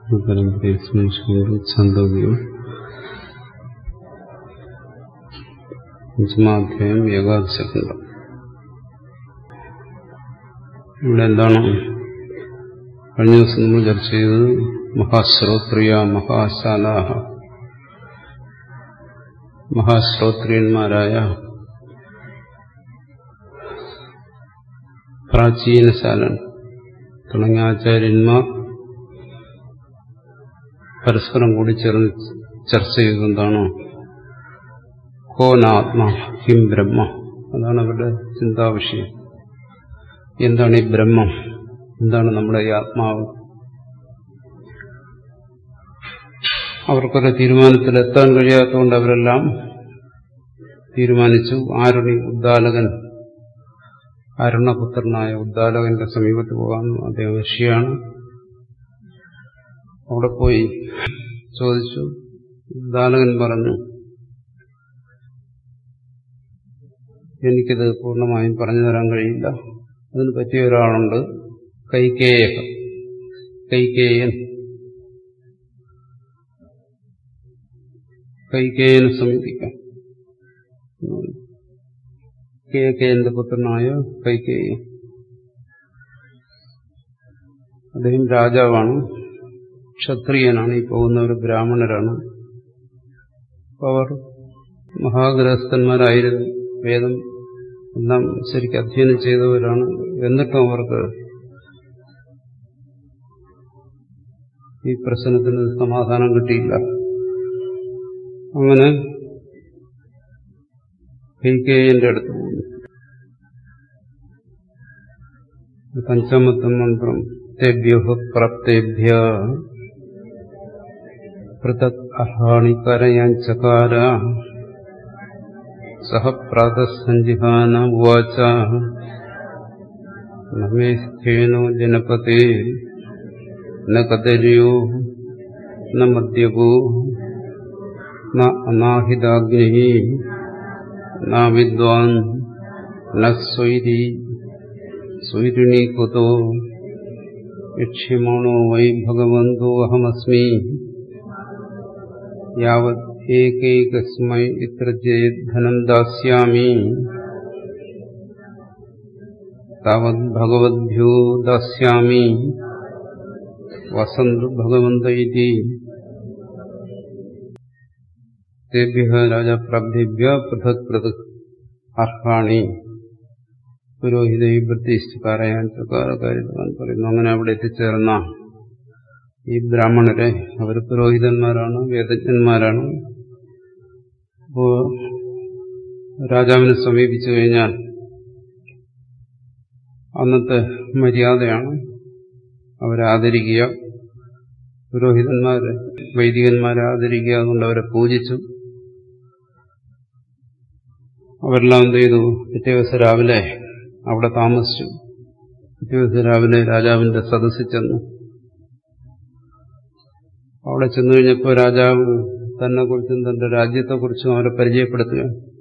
പരമ്പരയെ സ്മരിച്ചുകൊണ്ട് ഛാന്ദോഗ്യം 5-ാധ്യായം ഏകാദശഖണ്ഡം. ഇവിടെ എന്താണ് കഴിഞ്ഞ ദിവസം നമ്മൾ ചർച്ച ചെയ്തത്? മഹാശ്രോത്രിയ മഹാശാലാഹ, മഹാശ്രോത്രിയന്മാരായ പ്രാചീനശാലൻ തുടങ്ങിയ ആചാര്യന്മാർ പരസ്പരം കൂടി ചേർന്ന് ചർച്ച ചെയ്തതെന്താണോ? കോനാത്മാ കിം ബ്രഹ്മ, അതാണ് അവരുടെ ചിന്താവിഷയം. എന്താണ് ഈ ബ്രഹ്മം? എന്താണ് നമ്മുടെ ഈ ആത്മാവ്? അവർക്കൊരു തീരുമാനത്തിലെത്താൻ കഴിയാത്തതുകൊണ്ട് അവരെല്ലാം തീരുമാനിച്ചു, ആരുണി ഉദ്ദാലകൻ, അരുണപുത്രനായ ഉദ്ദാലകന്റെ സമീപത്ത് പോകാമെന്ന്. അദ്ദേഹം ഋഷിയാണ്. അവിടെ പോയി ചോദിച്ചു. ഉദ്ദാലകൻ പറഞ്ഞു, എനിക്കിത് പൂർണ്ണമായും പറഞ്ഞു തരാൻ കഴിയില്ല. അതിന് പറ്റിയ ഒരാളുണ്ട്, കൈകേയൻ. കൈകേയനെ സമീപിക്കാം. കേകേയന്റെ പുത്രനായ കൈകേയൻ. അദ്ദേഹം രാജാവാണ്, ക്ഷത്രിയനാണ്. ഈ പോകുന്നവർ ബ്രാഹ്മണരാണ്. അവർ മഹാഗൃഹസ്ഥന്മാരായിരുന്നു, വേദം എല്ലാം ശരിക്കും അധ്യയനം ചെയ്തവരാണ്. എന്നിട്ടും അവർക്ക് ഈ പ്രശ്നത്തിന് സമാധാനം കിട്ടിയില്ല. അങ്ങനെ കൈകേയന്റെ അടുത്ത് പോകുന്നു. 5-ാമത്തെ മന്ത്രം, തേഭ്യോ പ്രാപ്തേഭ്യ പൃഥക് അർഹാണി കരയാൻ ചകാര സഹ പ്രാതസഞ്ജിഹാന ഉവാച നമേസ്ഥേനോ ജനപതേ ന കദര്യോ ന മദ്യപോ ന അനാഹിതാഗ്നി ന വിദ്വാൻ ന സ്വൈരിണീ കുതോ യക്ഷ്യമാണോ വൈ ഭഗവന്തോ അഹമസ്മി യാവത് ഏകൈകസ്മൈ ഇത്ര ചേത് ധനം ദാസ്യാമി താവത് ഭഗവദ്ഭ്യോ ദാസ്യാമി വസന്തു ഭഗവന്ത ഇതി. തേഭ്യഃ രാജപ്രാപ്തേഭ്യഃ പൃഥക് പൃഥക് അർഹാണി പുരോഹിതൈ വൃത്തിഷ്ഠകാരയാൻ ചകാരകാരിതവാൻ പറയുന്നു. അങ്ങനെ അവിടെ എത്തിച്ചേർന്ന ഈ ബ്രാഹ്മണരെ, അവർ പുരോഹിതന്മാരാണ്, വേദജ്ഞന്മാരാണ്. അപ്പോ രാജാവിനെ സമീപിച്ചു കഴിഞ്ഞാൽ അന്നത്തെ മര്യാദയാണ് അവരെ ആദരിക്കുക. പുരോഹിതന്മാരെ, വൈദികന്മാരെ ആദരിക്കുക. അതുകൊണ്ട് അവരെ പൂജിച്ചു. അവരെല്ലാം എന്ത് ചെയ്തു? പിറ്റേ ദിവസം രാവിലെ അവിടെ താമസിച്ചു. പിറ്റേ ദിവസം രാവിലെ രാജാവിന്റെ സദസ്സിൽ ചെന്നു. അവിടെ ചെന്നു കഴിഞ്ഞപ്പോൾ രാജാവ് തന്നെക്കുറിച്ചും തന്റെ രാജ്യത്തെക്കുറിച്ചും അവരെ പരിചയപ്പെടുത്തുക.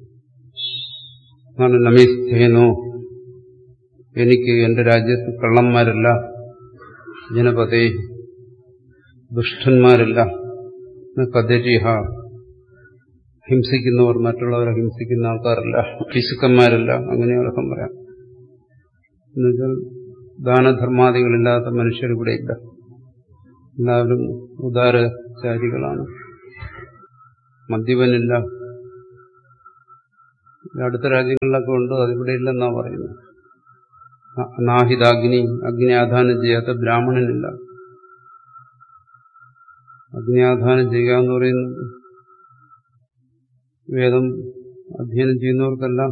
നമേസ്ഥേനോ, എനിക്ക് എന്റെ രാജ്യത്ത് കള്ളന്മാരല്ല, ജനപതേ ദുഷ്ടന്മാരല്ല, കദരിഹ ഹിംസിക്കുന്നവർ, മറ്റുള്ളവരെ ഹിംസിക്കുന്ന ആൾക്കാരല്ല, പിശുക്കന്മാരല്ല, അങ്ങനെയൊക്കെ പറയാം. എന്നുവെച്ചാൽ ദാനധർമാദികളില്ലാത്ത മനുഷ്യരിവിടെ ഇല്ല. എല്ലാവരും ഉദാരചാരികളാണ്. മദ്യപനില്ല. അടുത്ത രാജ്യങ്ങളിലൊക്കെ ഉണ്ട്, അതിവിടെ ഇല്ലെന്നാ പറയുന്നത്. അനാഹിതാഗ്നി, അഗ്നിയാധാനം ചെയ്യാത്ത ബ്രാഹ്മണനില്ല. അഗ്നിയാധാനം ചെയ്യുക എന്ന് പറയുന്നത് വേദം അധ്യയനം ചെയ്യുന്നവർക്കെല്ലാം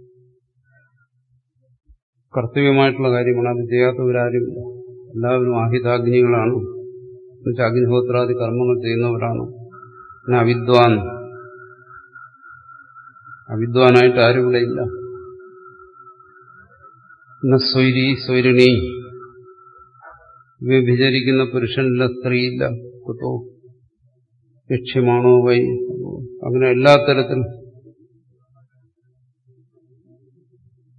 കർത്തവ്യമായിട്ടുള്ള കാര്യമാണ്. അത് ചെയ്യാത്തവരാരുമില്ല. എല്ലാവരും ആഹിതാഗ്നികളാണ്. എന്നുവെച്ചാൽ അഗ്നിഹോത്രാദി കർമ്മങ്ങൾ ചെയ്യുന്നവരാണ്. പിന്നെ അവിദ്വാനായിട്ട് ആരും ഇവിടെ ഇല്ല. സ്വൈരിണി, വ്യഭിചരിക്കുന്ന പുരുഷനില്ല, സ്ത്രീയില്ല. കുത്തോ ലക്ഷ്യമാണോ വൈ, അങ്ങനെ എല്ലാ തരത്തിലും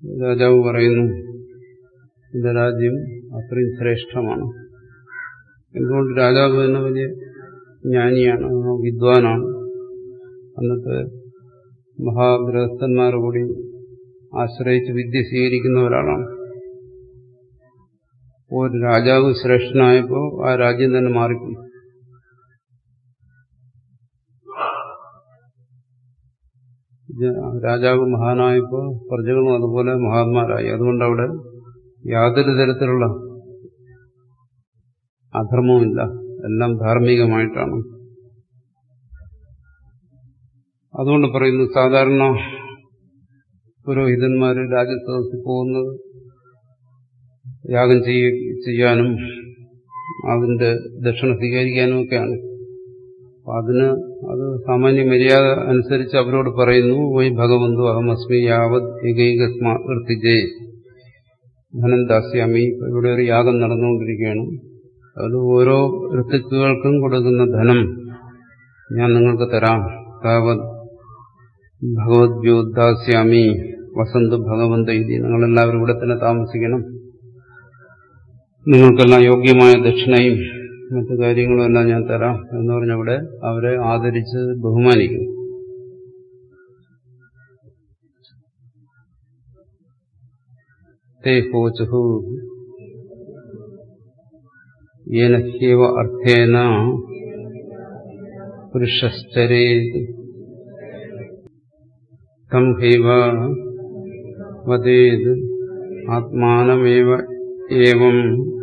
രാജാവ് പറയുന്നു, എന്റെ രാജ്യം അത്രയും ശ്രേഷ്ഠമാണ്. എന്തുകൊണ്ട് രാജാവ് തന്നെ വലിയ ജ്ഞാനിയാണ്, വിദ്വാനാണ്. അന്നത്തെ മഹാഗൃഹസ്ഥന്മാരെ കൂടി ആശ്രയിച്ച് വിദ്യ സ്വീകരിക്കുന്ന ഒരാളാണ്. ഒരു രാജാവ് ശ്രേഷ്ഠനായപ്പോൾ ആ രാജ്യം തന്നെ മാറിപ്പോയി. രാജാവ് മഹാനായപ്പോൾ പ്രജകളും അതുപോലെ മഹാന്മാരായി. അതുകൊണ്ട് അവിടെ യാതൊരു തരത്തിലുള്ള അധർമ്മവുമില്ല, എല്ലാം ധാർമ്മികമായിട്ടാണ്. അതുകൊണ്ട് പറയുന്നു, സാധാരണ പുരോഹിതന്മാര് രാജസദസ്സിൽ പോകുന്നത് യാഗം ചെയ്യാനും അതിന്റെ ദക്ഷിണ സ്വീകരിക്കാനും ഒക്കെയാണ്. അത് സാമാന്യ മര്യാദ അനുസരിച്ച് അവരോട് പറയുന്നു, വൈ ഭഗവന്തു അഹമസ്മി യാവത് ഏകൈകസ്മാർത്തിജേ ധനം ദാസ്യാമി. ഇവിടെ ഒരു യാഗം നടന്നുകൊണ്ടിരിക്കുകയാണ്. അത് ഓരോ ഋത്തുക്കൾക്കും കൊടുക്കുന്ന ധനം ഞാൻ നിങ്ങൾക്ക് തരാം. താവത് ഭഗവദ്യോദ്ദാസ്യാമി വസന്തു ഭഗവന്ത ഇതി. നിങ്ങളെല്ലാവരും ഇവിടെ തന്നെ താമസിക്കണം. നിങ്ങൾക്കെല്ലാം യോഗ്യമായ ദക്ഷിണയും മറ്റു കാര്യങ്ങളും എല്ലാം ഞാൻ തരാം എന്ന് പറഞ്ഞവിടെ അവരെ ആദരിച്ച് ബഹുമാനിക്കും. തേ ഹോചുഹു യേന ഹ്യേവ അർത്ഥേന പുരുഷശ്ചരേത് തം ഹൈവ വദേത് ആത്മാനമേവ ഏവം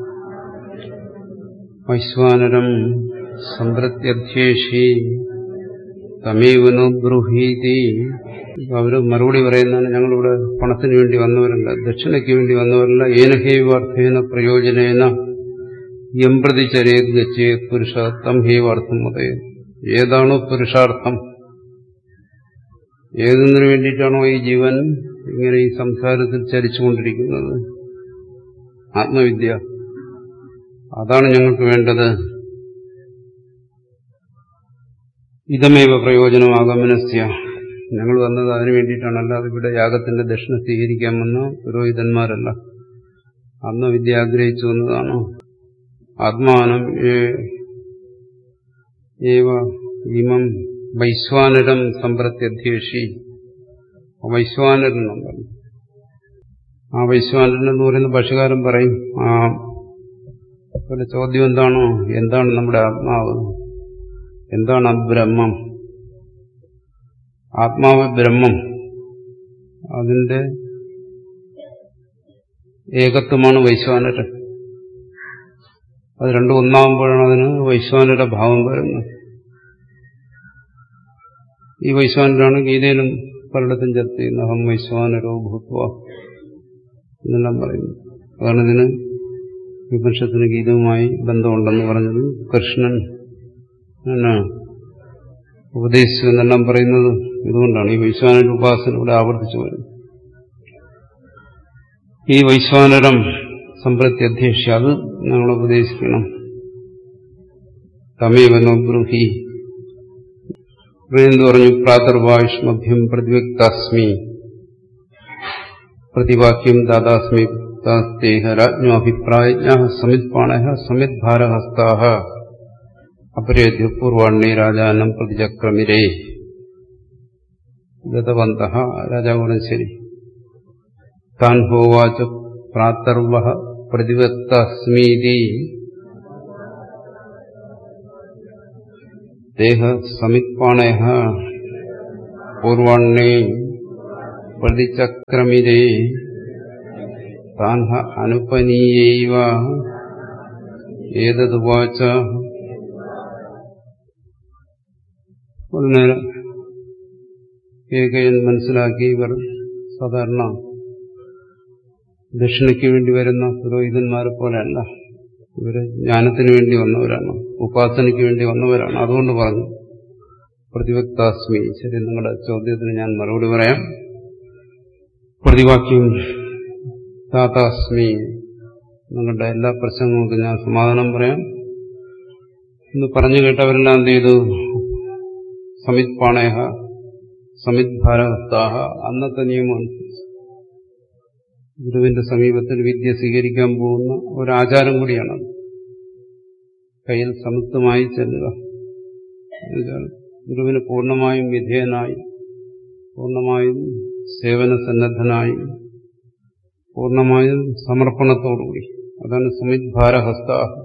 വൈശ്വാനരം സമ്പ്രത്യധ്യേഷി തമേവനോ ബ്രൂഹീതി. അവർ മറുപടി പറയുന്നതാണ്, ഞങ്ങളിവിടെ പണത്തിന് വേണ്ടി വന്നവരല്ല, ദക്ഷിണയ്ക്ക് വേണ്ടി വന്നവരല്ല. ഏനഹൈവാർത്ഥേന പ്രയോജനേന യംപ്രതി ചരേത് ഗച്ഛേത് പുരുഷ തം ഹൈവാർത്ഥം മതേത്. ഏതാണോ പുരുഷാർത്ഥം, ഏതെന്നിനു വേണ്ടിയിട്ടാണോ ഈ ജീവൻ ഇങ്ങനെ ഈ സംസാരത്തിൽ ചരിച്ചുകൊണ്ടിരിക്കുന്നത്, ആത്മവിദ്യ, അതാണ് ഞങ്ങൾക്ക് വേണ്ടത്. ഇതമേവ പ്രയോജനം ആഗമനസ്യ. ഞങ്ങൾ വന്നത് അതിനു വേണ്ടിയിട്ടാണ്, അല്ലാതെ ഇവിടെ യാഗത്തിന്റെ ദക്ഷിണ സ്വീകരിക്കാൻ വന്ന പുരോഹിതന്മാരല്ല. ആത്മവിദ്യ ആഗ്രഹിച്ചു വന്നതാണ്. ആത്മാനം ഏവ ഇമം വൈശ്വാനരം സമ്പ്രത്യധ്യേഷി. വൈശ്വാനരനുണ്ടല്ലോ, ആ വൈശ്വാനരൻ എന്ന് പറയുന്ന ഭാഷ്യകാരൻ പറയും, ഒരു ചോദ്യം എന്താണ് നമ്മുടെ ആത്മാവ്, എന്താണ് ആ ബ്രഹ്മം? ആത്മാവ് ബ്രഹ്മം, അതിന്റെ ഏകത്വമാണ് വൈശ്വാനരൻ. അത് രണ്ടും ഒന്നാകുമ്പോഴാണ് അതിന് വൈശ്വാനര ഭാവം വരുന്നത്. ഈ വൈശ്വാനരാണ് ഗീതയിലും പലയിടത്തും ചർച്ച ചെയ്യുന്നത്. അഹം വൈശ്വാനരോ ഭൂത്വ എന്നെല്ലാം പറയുന്നു. അതാണ് ഇതിന് ഉപനിഷത്തിന് ഗീതവുമായി ബന്ധമുണ്ടെന്ന് പറഞ്ഞത്. കൃഷ്ണൻ ഉപദേശിച്ചു എന്നെല്ലാം പറയുന്നത് ഇതുകൊണ്ടാണ്. ഈ വൈശ്വാനര ഉപാസന ഇവിടെ ആവർത്തിച്ചു വരുന്നത്. ഈ വൈശ്വാനരം സമ്പ്രത്യധ്യേഷ, അത് ഞങ്ങൾ ഉപദേശിക്കണം. തമേവനോ ബ്രൂഹി. എന്തു പറഞ്ഞു? പ്രാതർവായുഷ്മഭ്യം പ്രതിവ്യക്താസ്മി പ്രതിവാക്യം ദാദാസ്മി തേഹ രാജ്ഞോഭിപ്രായജ്ഞ സമിത്പാണഃ സമിദ്ഭാരഹസ്താഃ അപരേദ്യ പൂർവാണ്യേ രാജാനം പ്രതിചക്രമിരേ ഗതവന്തഃ. രാജാവ് പറഞ്ഞു, ശരി. താൻ ഹോവാച പ്രാതർവഃ പ്രതിവക്താസ്മീതി തേഹ സമിത്പാണഃ പൂർവാണ്യേ പ്രതിചക്രമിരേ താൻ അനുപനീയൈവ ഏതദുവാച. ഒരു നേരം കേകയൻ മനസ്സിലാക്കി, ഇവർ സാധാരണ ദക്ഷിണയ്ക്ക് വേണ്ടി വരുന്ന പുരോഹിതന്മാരെ പോലെയല്ല, ഇവര് ജ്ഞാനത്തിന് വേണ്ടി വന്നവരാണ്, ഉപാസനയ്ക്ക് വേണ്ടി വന്നവരാണ്. അതുകൊണ്ട് പറഞ്ഞു പ്രതിവക്താസ്മി. ശരി, നിങ്ങളുടെ ചോദ്യത്തിന് ഞാൻ മറുപടി പറയാം. പ്രതിവാക്യം താതാസ്മി, നിങ്ങളുടെ എല്ലാ പ്രശ്നങ്ങൾക്കും ഞാൻ സമാധാനം പറയാം എന്ന് പറഞ്ഞു കേട്ടവരെല്ലാം എന്ത് ചെയ്തു? സമിത്പാണേഹ സമിദ്ഭാരഹസ്താഹ. അന്നത്തെ നിയമം ഗുരുവിന്റെ സമീപത്തിൽ വിദ്യ സ്വീകരിക്കാൻ പോകുന്ന ഒരാചാരം കൂടിയാണ്. കയ്യിൽ സമത്വമായി ചെല്ലുക. എന്നുവെച്ചാൽ ഗുരുവിന് പൂർണ്ണമായും വിധേയനായി, പൂർണ്ണമായും സേവന സന്നദ്ധനായി, പൂർണ്ണമായും സമർപ്പണത്തോടുകൂടി. അതാണ് സമിദ്ഭാരഹസ്ത.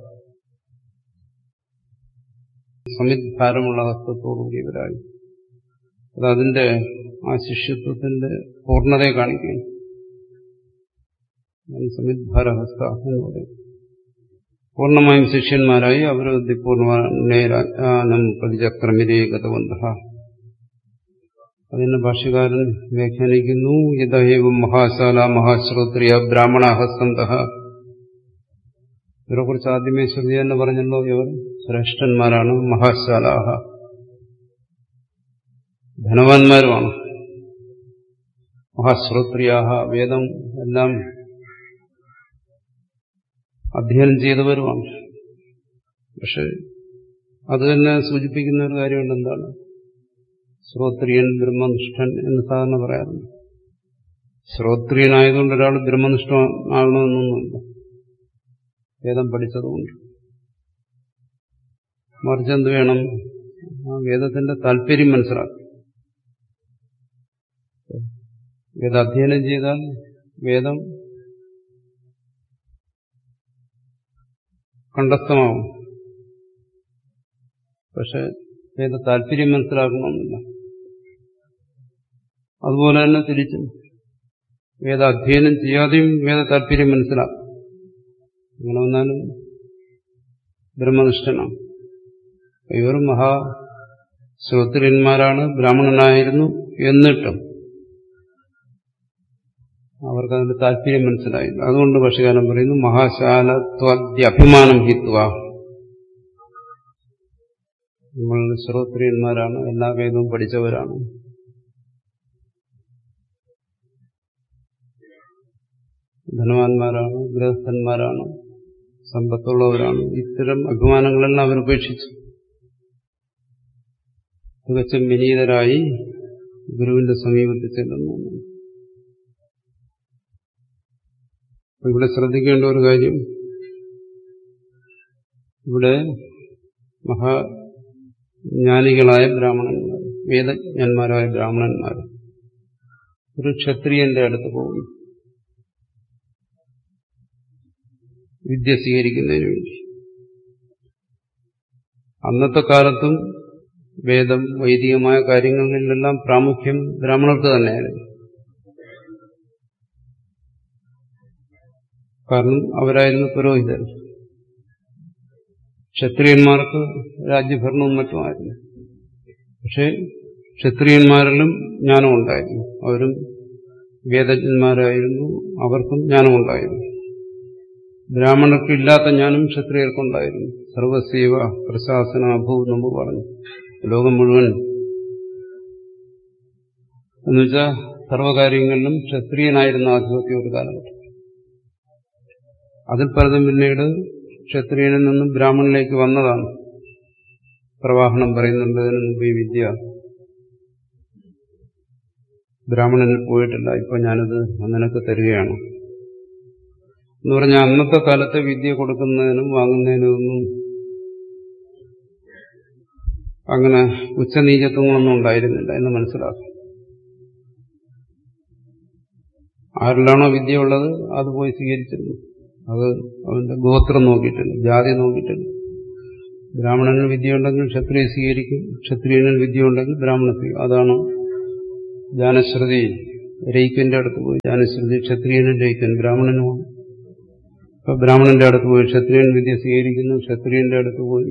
സമിദ്ഭാരമുള്ള ഹസ്തത്തോടുകൂടി ഇവരായി. അതതിന്റെ ആ ശിഷ്യത്വത്തിന്റെ പൂർണ്ണതയെ കാണിക്കുകയും സമിദ്ഭാരഹസ്ത എന്ന് പറയും. പൂർണ്ണമായും ശിഷ്യന്മാരായി അവരോധിപൂർണ്ണം പ്രതിചക്രമിരേ ഗതവന്ത. അതിന് ഭാഷ്യകാരൻ വ്യാഖ്യാനിക്കുന്നു, യഥേവം മഹാശാല മഹാശ്രോത്രിയ ബ്രാഹ്മണാഃ സന്തഃ. ഇവരെക്കുറിച്ച് ആദ്യമേ ശ്രുതി എന്ന് പറഞ്ഞല്ലോ, ഇവർ ശ്രേഷ്ഠന്മാരാണ്, മഹാശാലാഹ, ധനവാന്മാരുമാണ്, മഹാശ്രോത്രിയാഹ, വേദം എല്ലാം അധ്യയനം ചെയ്തവരുമാണ്. പക്ഷെ അത് തന്നെ സൂചിപ്പിക്കുന്ന ഒരു കാര്യമുണ്ട്. എന്താണ്? ശ്രോത്രിയൻ ബ്രഹ്മനിഷ്ഠൻ എന്ന് സാധാരണ പറയാറുണ്ട്. ശ്രോത്രിയനായതുകൊണ്ട് ഒരാൾ ബ്രഹ്മനിഷ്ഠനാകണമെന്നൊന്നുമില്ല, വേദം പഠിച്ചതുകൊണ്ട്. മറിച്ച് എന്ത് വേണം? ആ വേദത്തിന്റെ താല്പര്യം മനസ്സിലാക്കും. വേദാധ്യയനം ചെയ്താൽ വേദം കണ്ഠസ്ഥമാവും. പക്ഷെ വേദ താല്പര്യം മനസ്സിലാക്കണമെന്നില്ല. അതുപോലെ തന്നെ തിരിച്ചും വേദാധ്യയനം ചെയ്യാതെയും വേദ താല്പര്യം മനസ്സിലാക്കും. അങ്ങനെ വന്നാലും ബ്രഹ്മനിഷ്ഠനാണ്. ഇവർ മഹാശ്രോത്രിയന്മാരാണ്, ബ്രാഹ്മണനായിരുന്നു, എന്നിട്ടും അവർക്കതിന്റെ താല്പര്യം മനസ്സിലായില്ല. അതുകൊണ്ട് ഭാഷ്യകാരൻ പറയുന്നു, മഹാശാലത്വാദ്യഭിമാനം ഹിത്വ. നമ്മൾ ശ്രോത്രിയന്മാരാണ്, എല്ലാ വേദവും പഠിച്ചവരാണ്, ധനവാന്മാരാണ്, ഗൃഹസ്ഥന്മാരാണ്, സമ്പത്തുള്ളവരാണ്. ഇത്തരം അഭിമാനങ്ങളെല്ലാം അവർ ഉപേക്ഷിച്ചു തികച്ചും വിനീതരായി ഗുരുവിന്റെ സമീപത്തിൽ ചെല്ലുന്നു. ഇവിടെ ശ്രദ്ധിക്കേണ്ട ഒരു കാര്യം, ഇവിടെ മഹാജ്ഞാനികളായ ബ്രാഹ്മണന്മാർ, വേദജ്ഞന്മാരായ ബ്രാഹ്മണന്മാർ ഒരു ക്ഷത്രിയന്റെ അടുത്ത് പോകുന്നു വിദ്യ സ്വീകരിക്കുന്നതിന് വേണ്ടി. അന്നത്തെ കാലത്തും വേദം, വൈദികമായ കാര്യങ്ങളിലെല്ലാം പ്രാമുഖ്യം ബ്രാഹ്മണർക്ക് തന്നെയായിരുന്നു. കാരണം അവരായിരുന്നു പുരോഹിതർ. ക്ഷത്രിയന്മാർക്ക് രാജ്യഭരണവും മറ്റുമായിരുന്നു. പക്ഷെ ക്ഷത്രിയന്മാരിലും ജ്ഞാനമുണ്ടായിരുന്നു. അവരും വേദജ്ഞന്മാരായിരുന്നു, അവർക്കും ജ്ഞാനമുണ്ടായിരുന്നു. ബ്രാഹ്മണർക്ക് ഇല്ലാത്ത ജ്ഞാനം ക്ഷത്രിയർക്കുണ്ടായിരുന്നു. സർവസേവ പ്രശാസന അഭൂ നമ്മൾ പറഞ്ഞു. ലോകം മുഴുവൻ എന്നുവെച്ചാൽ സർവകാര്യങ്ങളിലും ക്ഷത്രിയനായിരുന്ന ആധിപത്യം ഒരു കാലഘട്ടം. അതിൽ പലതും പിന്നീട് ക്ഷത്രിയനിൽ നിന്നും ബ്രാഹ്മണനിലേക്ക് വന്നതാണ്. പ്രവാഹനം പറയുന്നുണ്ട്, അതിനു മുമ്പ് ഈ വിദ്യ ബ്രാഹ്മണനിൽ പോയിട്ടില്ല, ഇപ്പൊ ഞാനത് നിനക്ക് തരികയാണ് എന്ന് പറഞ്ഞാൽ അന്നത്തെ കാലത്തെ വിദ്യ കൊടുക്കുന്നതിനും വാങ്ങുന്നതിനും ഒന്നും അങ്ങനെ ഉച്ചനീചത്വങ്ങളൊന്നും ഉണ്ടായിരുന്നില്ല എന്ന് മനസ്സിലാക്കും. ആരിലാണോ വിദ്യ ഉള്ളത് അത് പോയി സ്വീകരിച്ചിരുന്നു. അത് അവന്റെ ഗോത്രം നോക്കിയിട്ടില്ല, ജാതി നോക്കിയിട്ടില്ല. ബ്രാഹ്മണന് വിദ്യയുണ്ടെങ്കിൽ ക്ഷത്രിയ സ്വീകരിക്കും, ക്ഷത്രിയനിൽ വിദ്യയുണ്ടെങ്കിൽ ബ്രാഹ്മണ സ്വീകരിക്കും. അതാണ് ജാനശ്രുതി രൈക്യന്റെ അടുത്ത് പോയി. ജാനശ്രുതി ക്ഷത്രിയനും രൈക്യൻ ബ്രാഹ്മണനുമാണ്. ഇപ്പൊ ബ്രാഹ്മണന്റെ അടുത്ത് പോയി ക്ഷത്രിയൻ വിദ്യ സ്വീകരിക്കുന്നു, ക്ഷത്രിയന്റെ അടുത്ത് പോയി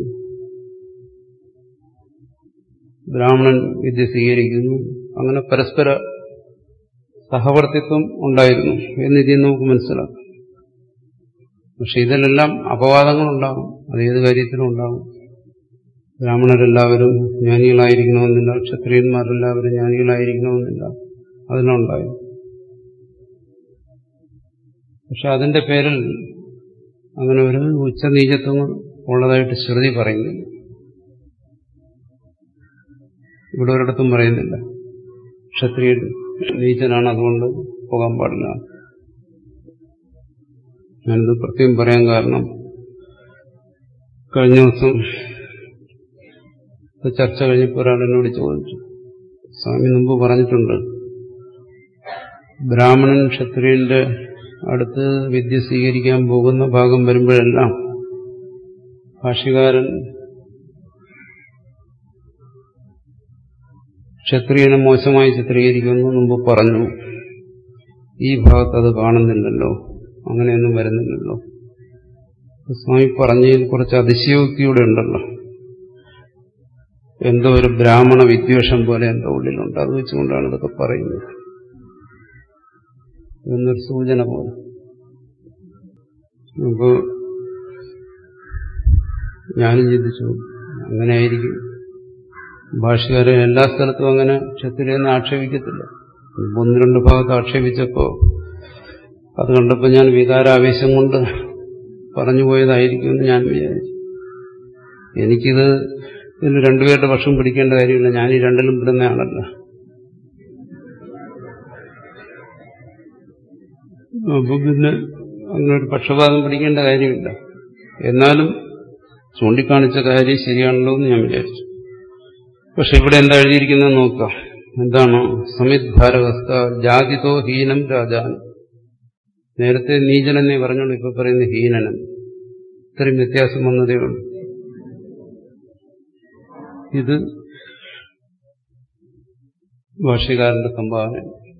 ബ്രാഹ്മണൻ വിദ്യ സ്വീകരിക്കുന്നു. അങ്ങനെ പരസ്പര സഹവർത്തിത്വം ഉണ്ടായിരുന്നു എന്നിതിൽ നമുക്ക് മനസ്സിലാക്കാം. പക്ഷെ ഇതിലെല്ലാം അപവാദങ്ങളുണ്ടാകും, അത് ഏത് കാര്യത്തിലും ഉണ്ടാകും. ബ്രാഹ്മണരെല്ലാവരും ജ്ഞാനികളായിരിക്കണമെന്നില്ല, ക്ഷത്രിയന്മാരെല്ലാവരും ജ്ഞാനികളായിരിക്കണമെന്നില്ല, അതിനുണ്ടായി. പക്ഷെ അതിന്റെ പേരിൽ അങ്ങനെ ഒരു ഉച്ചനീചത്വങ്ങൾ ഉള്ളതായിട്ട് ശ്രുതി പറയുന്നില്ല. ഇവിടെ ഒരിടത്തും പറയുന്നില്ല ക്ഷത്രിയൻ നീചനാണ് അതുകൊണ്ട് പോകാൻ പാടില്ല. ഞാനിത് പ്രത്യേകം പറയാൻ കാരണം കഴിഞ്ഞ ദിവസം ചർച്ച കഴിഞ്ഞപ്പോൾ ഒരാൾ എന്നോട് ചോദിച്ചു, സ്വാമി മുമ്പ് പറഞ്ഞിട്ടുണ്ട്, ബ്രാഹ്മണൻ ക്ഷത്രിയന്റെ അടുത്ത് വിദ്യ സ്വീകരിക്കാൻ പോകുന്ന ഭാഗം വരുമ്പോഴെല്ലാം ഭാഷ്യകാരൻ ക്ഷത്രിയനെ മോശമായി ചിത്രീകരിക്കുമെന്ന് മുമ്പ് പറഞ്ഞു. ഈ ഭാഗത്ത് അത് കാണുന്നില്ലല്ലോ, അങ്ങനെയൊന്നും വരുന്നില്ലല്ലോ. സ്വാമി പറഞ്ഞതിൽ കുറച്ച് അതിശയോക്തിയൂടെ ഉണ്ടല്ലോ. എന്തോ ഒരു ബ്രാഹ്മണ വിദ്വേഷം പോലെ എന്തോ ഉള്ളിലുണ്ട്. അത് വെച്ചുകൊണ്ടാണ് ഇതൊക്കെ പറയുന്നത് എന്നൊരു സൂചന പോലെ. അപ്പോ ഞാനും ചിന്തിച്ചു, അങ്ങനെ ആയിരിക്കും. ഭാഷകാരൻ എല്ലാ സ്ഥലത്തും അങ്ങനെ ക്ഷത്രിയെന്ന് ആക്ഷേപിക്കത്തില്ല. ഒന്ന് രണ്ട് ഭാഗത്ത് ആക്ഷേപിച്ചപ്പോ അത് കണ്ടപ്പോൾ ഞാൻ വികാരാവേശം കൊണ്ട് പറഞ്ഞുപോയതായിരിക്കുമെന്ന് ഞാൻ വിചാരിച്ചു. എനിക്കിത് ഇതിൽ രണ്ടുപേരുടെ പക്ഷം പിടിക്കേണ്ട കാര്യമില്ല. ഞാൻ ഈ രണ്ടിലും പെടുന്നയാളല്ല. അപ്പൊ പിന്നെ അങ്ങനെ ഒരു പക്ഷപാതം പിടിക്കേണ്ട കാര്യമില്ല. എന്നാലും ചൂണ്ടിക്കാണിച്ച കാര്യം ശരിയാണല്ലോ എന്ന് ഞാൻ വിചാരിച്ചു. പക്ഷെ ഇവിടെ എന്താ എഴുതിയിരിക്കുന്നത് നോക്കാം. എന്താണ്? സമിത് ഭാരവസ്ഥ ജാതിതോ ഹീനം രാജാൻ. നേരത്തെ നീചനെന്നേ പറഞ്ഞോളൂ, ഇപ്പൊ പറയുന്ന ഹീനനം. ഇത്രയും വ്യത്യാസം വന്നതേ ഉള്ളൂ. ഇത് ഭാഷ്യകാരന്റെ സംഭാവന.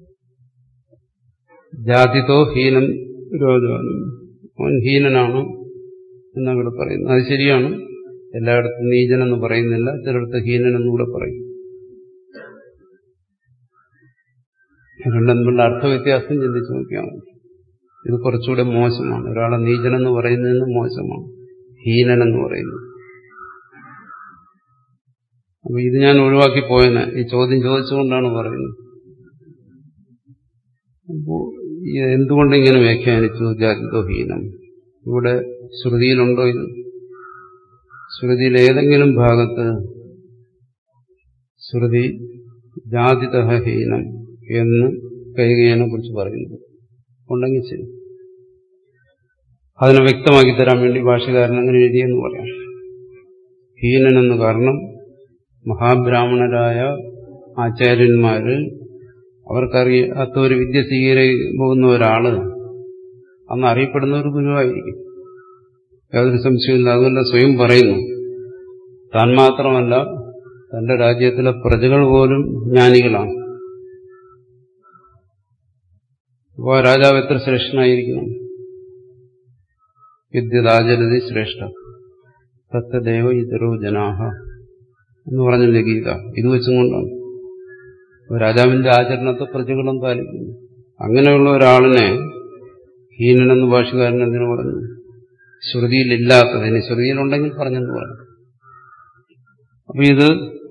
ജാതിതോ ഹീനം രാജാനും. അവൻ ഹീനനാണ് എന്നവിടെ പറയുന്നു. അത് ശരിയാണ്. എല്ലായിടത്തും നീചനെന്ന് പറയുന്നില്ല, ചിലയിടത്ത് ഹീനനെന്നുകൂടെ പറയും. രണ്ടും തമ്മിലുള്ള അർത്ഥവ്യത്യാസം ചിന്തിച്ചു നോക്കിയാൽ മതി. ഇത് കുറച്ചുകൂടെ മോശമാണ്. ഒരാളെ നീചനെന്ന് പറയുന്നതിന് മോശമാണ് ഹീനനെന്ന് പറയുന്നത്. അപ്പൊ ഇത് ഞാൻ ഒഴിവാക്കി പോയെന്ന് ഈ ചോദ്യം ചോദിച്ചുകൊണ്ടാണ് പറയുന്നത്. അപ്പോ എന്തുകൊണ്ട് ഇങ്ങനെ വ്യാഖ്യാനിച്ചു ജാതിതോ ഹീനം? ഇവിടെ ശ്രുതിയിലുണ്ടോ ഇത്? ശ്രുതിയിൽ ഏതെങ്കിലും ഭാഗത്ത് ശ്രുതി ജാതിതഃ ഹീനം എന്ന് കൈകേയനെ കുറിച്ച് പറയുന്നത് ഉണ്ടെങ്കിൽ ശരി, അതിനെ വ്യക്തമാക്കി തരാൻ വേണ്ടി ഭാഷ്യകാരൻ അങ്ങനെ എഴുതിയെന്ന് പറയാം. ഹീനനെന്ന് കാരണം മഹാബ്രാഹ്മണരായ ആചാര്യന്മാര് അവർക്കറിയാത്ത ഒരു വിദ്യ സ്വീകരിക്കാൻ പോകുന്ന ഒരാള് അന്ന് അറിയപ്പെടുന്ന ഒരു ഗുരുവായിരിക്കും, യാതൊരു സംശയമില്ല. അതുകൊണ്ട് സ്വയം പറയുന്നു, താൻ മാത്രമല്ല തന്റെ രാജ്യത്തിലെ പ്രജകൾ പോലും ജ്ഞാനികളാണ്. അപ്പോൾ രാജാവ് എത്ര ശ്രേഷ്ഠനായിരിക്കണം? വിദ്യതാചരതി ശ്രേഷ്ഠ തത്തദേവ ഇതരോ ജനാഹ എന്ന് പറഞ്ഞില്ലേ ഗീത. ഇത് വെച്ചും കൊണ്ടാണ് രാജാവിന്റെ ആചരണത്തെ പ്രജകളും പാലിക്കുന്നു. അങ്ങനെയുള്ള ഒരാളിനെ ഹീനനെന്ന് ഭാഷകാരൻ എന്തിനു പറഞ്ഞു? ശ്രുതിയിലില്ലാത്തതിന് ശ്രുതിയിലുണ്ടെങ്കിൽ പറഞ്ഞെന്ന് പറഞ്ഞു. അപ്പൊ ഇത്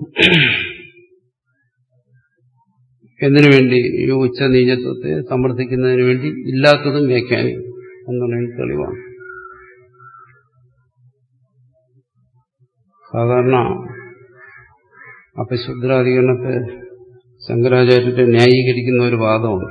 എന്തിനു വേണ്ടി? ഈ ഉച്ച നീചത്വത്തെ സമർത്ഥിക്കുന്നതിന് വേണ്ടി ഇല്ലാത്തതും വ്യാഖ്യാനിക്കും എന്നുള്ളതിന് തെളിവാണ്. സാധാരണ അപശുദ്രാധികരണത്തെ ശങ്കരാചാര്യത്തെ ന്യായീകരിക്കുന്ന ഒരു വാദമുണ്ട്.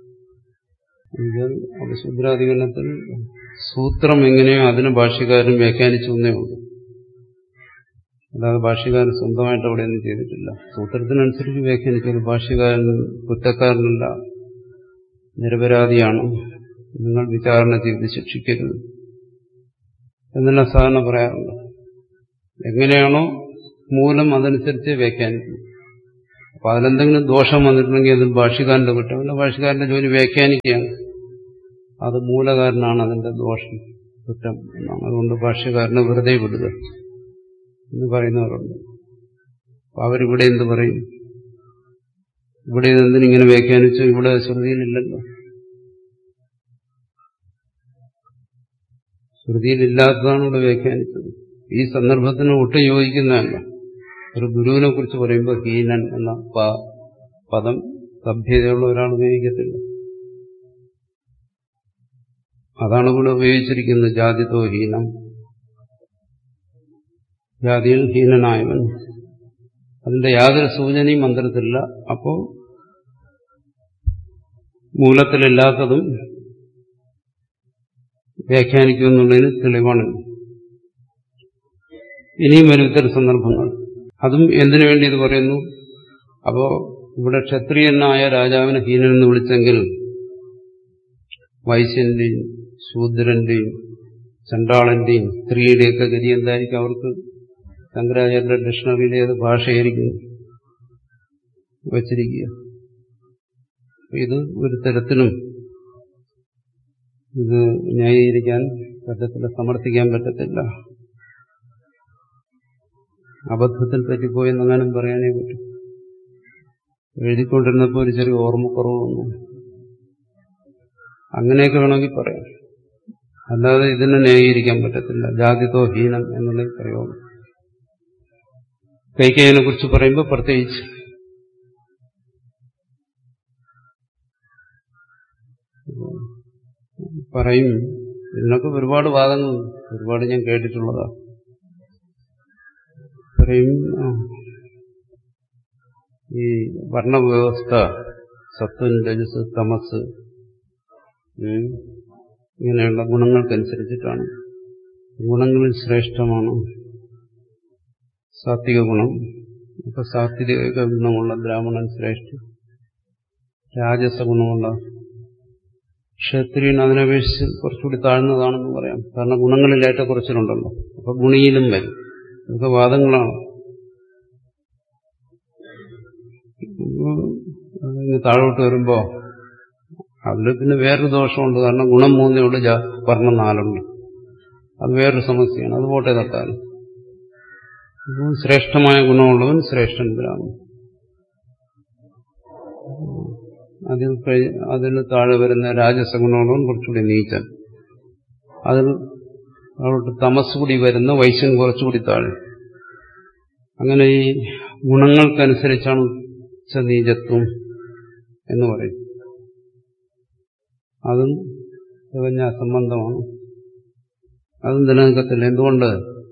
അപശുദ്രാധികരണത്തിൽ സൂത്രം എങ്ങനെയോ അതിന് ഭാഷ്യകാരൻ വ്യാഖ്യാനിച്ചു എന്നേ ഉള്ളൂ. അല്ലാതെ ഭാഷ്യകാരൻ സ്വന്തമായിട്ട് അവിടെയൊന്നും ചെയ്തിട്ടില്ല. സൂത്രത്തിനനുസരിച്ച് വ്യാഖ്യാനിച്ചത്. ഭാഷ്യകാരൻ കുറ്റക്കാരനല്ല, നിരപരാധിയാണ്, നിങ്ങൾ വിചാരണ ചെയ്ത് ശിക്ഷിക്കരുത് എന്നെല്ലാം സാധാരണ പറയാറുണ്ട്. എങ്ങനെയാണോ മൂലം അതനുസരിച്ച് വ്യാഖ്യാനിക്കും. അപ്പൊ അതിലെന്തെങ്കിലും ദോഷം വന്നിട്ടുണ്ടെങ്കിൽ അത് ഭാഷ്യകാരന്റെ കുറ്റമല്ല, ഭാഷ്യകാരന്റെ ജോലി വ്യാഖ്യാനിക്കുകയാണ്. അത് മൂലകാരനാണ് അതിന്റെ ദോഷം, കുറ്റം എന്നാണ്. അതുകൊണ്ട് ഭാഷ്യകാരനെ വെറുതെ വിടുക എന്ന് പറയുന്നവരുണ്ട്. അപ്പൊ അവരിവിടെ എന്ത് പറയും? ഇവിടെ ഇതെന്തിനിങ്ങനെ വ്യാഖ്യാനിച്ചു? ഇവിടെ ശ്രുതിയിലില്ലല്ലോ. ശ്രുതിയിലില്ലാത്തതാണ് ഇവിടെ വ്യാഖ്യാനിച്ചത്. ഈ സന്ദർഭത്തിന് ഒട്ടും യോജിക്കുന്നതല്ല. ഒരു ഗുരുവിനെ കുറിച്ച് പറയുമ്പോൾ ഹീനൻ എന്ന പദം സഭ്യതയുള്ള ഒരാൾ ഉപയോഗിക്കത്തില്ല. അതാണ് ഇവിടെ ഉപയോഗിച്ചിരിക്കുന്നത്. ജാതിതോ ഹീനം, ജാതിയിൽ ഹീനനായവൻ. അതിന്റെ യാതൊരു സൂചനയും മന്ത്രത്തിലില്ല. അപ്പോ മൂലത്തിലില്ലാത്തതും വ്യാഖ്യാനിക്കുമെന്നുള്ളതിന് തെളിവാണ്. ഇനിയും വരും ഇത്തരം സന്ദർഭങ്ങൾ. അതും എന്തിനു വേണ്ടി ഇത് പറയുന്നു? അപ്പോ ഇവിടെ ക്ഷത്രിയനായ രാജാവിനെ ഹീനനെന്ന് വിളിച്ചെങ്കിൽ വൈശ്യന്റെയും ശൂദ്രന്റെയും ചണ്ടാളന്റെയും സ്ത്രീയുടെയൊക്കെ ഗതി എന്തായിരിക്കും? അവർക്ക് ശങ്കരാചാര്യരുടെ ഡിക്ഷണറിയിലെ ഏത് ഭാഷയായിരിക്കും വച്ചിരിക്കുക? ഇത് ഒരു തരത്തിലും ഇത് ന്യായീകരിക്കാൻ പറ്റത്തില്ല, സമർത്ഥിക്കാൻ പറ്റത്തില്ല. അബദ്ധത്തിൽ പറ്റിപ്പോയെന്നെങ്ങാനും പറയാനേ പറ്റും. എഴുതിക്കൊണ്ടിരുന്നപ്പോൾ ഒരു ചെറിയ ഓർമ്മക്കുറവ് വന്നു, അങ്ങനെയൊക്കെ വേണമെങ്കിൽ പറയാം. അല്ലാതെ ഇതിനെ ന്യായീകരിക്കാൻ പറ്റത്തില്ല. ജാതിതോ ഹീനം എന്നുള്ള പ്രയോഗം കൈകേയിനെ കുറിച്ച് പറയുമ്പോൾ പ്രത്യേകിച്ച് പറയും. ഇതിനൊക്കെ ഒരുപാട് വാദങ്ങൾ, ഒരുപാട് ഞാൻ കേട്ടിട്ടുള്ളതാണ്. പറയും ഈ വർണ്ണവ്യവസ്ഥ സത്വൻ, രജസ്, തമസ് ഇങ്ങനെയുള്ള ഗുണങ്ങൾക്കനുസരിച്ചിട്ടാണ്. ഗുണങ്ങളിൽ ശ്രേഷ്ഠമാണ് സാത്വിക ഗുണം. അപ്പൊ സാത്വിക ഗുണമുള്ള ബ്രാഹ്മണൻ ശ്രേഷ്ഠൻ, രാജസ ഗുണമുള്ള ക്ഷത്രിയൻ അതിനപേക്ഷിച്ച് കുറച്ചുകൂടി താഴ്ന്നതാണെന്ന് പറയാം. കാരണം ഗുണങ്ങളിൽ ഏറ്റക്കുറച്ചിലുണ്ടല്ലോ. അപ്പൊ ഗുണിയിലും വരും. ഇതൊക്കെ വാദങ്ങളാണ്. താഴോട്ട് വരുമ്പോ അതിൽ പിന്നെ വേറൊരു ദോഷമുണ്ട്. കാരണം ഗുണം 3 ഉണ്ട്, വർണ്ണം 4 ഉണ്ട്. അത് വേറൊരു സമസ്യയാണ്. അത് പോട്ടെ തട്ടാലും. ശ്രേഷ്ഠമായ ഗുണമുള്ളവൻ ശ്രേഷ്ഠൻ ബ്രാഹ്മണൻ. അതിന് താഴെ വരുന്ന രാജസ ഗുണമുള്ളവൻ കുറച്ചുകൂടി നീച്ചൻ. അതിൽ അവിടെ തമസ് കൂടി വരുന്ന വൈശ്യൻ കുറച്ചുകൂടി താഴെ. അങ്ങനെ ഈ ഗുണങ്ങൾക്കനുസരിച്ചാണ് നീചത്വം എന്ന് പറയും. അതും തികഞ്ഞ അസംബന്ധമാണ്. അതും നിലനിൽക്കത്തില്ല. എന്തുകൊണ്ട്?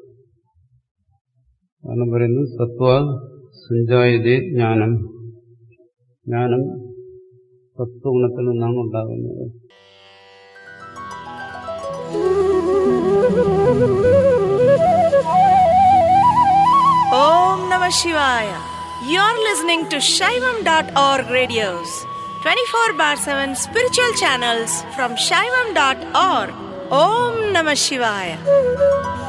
കാരണം പറയുന്നു സത്വാ സഞ്ജായതേ ജ്ഞാനം. ജ്ഞാനം സത്വഗുണത്തിൽ നിന്നാണ് ഉണ്ടാകുന്നത്. Om Namah Shivaya. You're listening to Shaivam.org radios, 24/7 spiritual channels from Shaivam.org. Om Namah Shivaya.